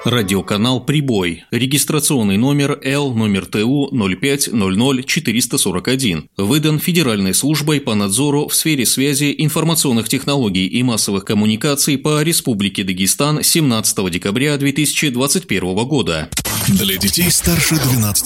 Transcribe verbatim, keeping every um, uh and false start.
Радиоканал «Прибой». Регистрационный номер Л номер Т У ноль пять ноль ноль четыреста сорок один. Выдан Федеральной службой по надзору в сфере связи, информационных технологий и массовых коммуникаций по Республике Дагестан семнадцатого декабря две тысячи двадцать первого года. Для детей старше двенадцати